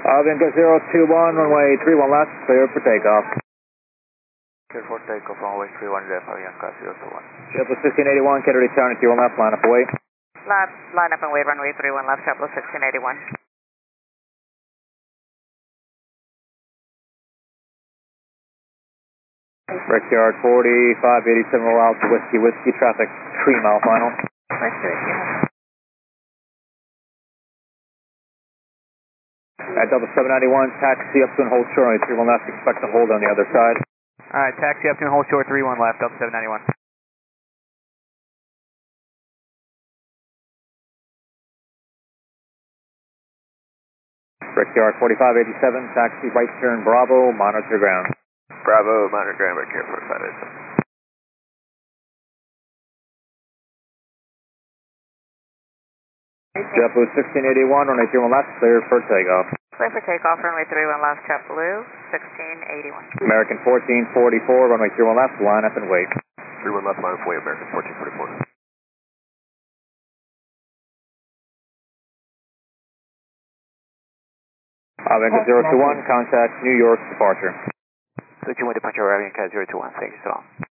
Avianca 021, runway 31 left, clear for takeoff. Clear for takeoff, runway 31 left, Avianca 021. JetBlue 1681, Canada return at 31 left, line up and wait. Line up and wait, runway 31 left, JetBlue 1681. Brickyard 4587, roll out to Whiskey, traffic 3 mile final. At double 791, taxi up to and hold shore, runway 31 left, expect to hold on the other side. Alright, taxi up to and hold shore 31 left, up 791. Brickyard 4587, taxi right turn Bravo, monitor ground. Bravo, monitor ground, Brickyard 4587. JetBlue 1681, runway 31 left, clear for takeoff. Clear for takeoff, runway 31 left, JetBlue 1681. American 1444, runway 31 left, line up and wait. 31 left, line up and wait, American 1444. Avianca 021, contact New York departure. Switching with departure, Avianca 021, thank you so long.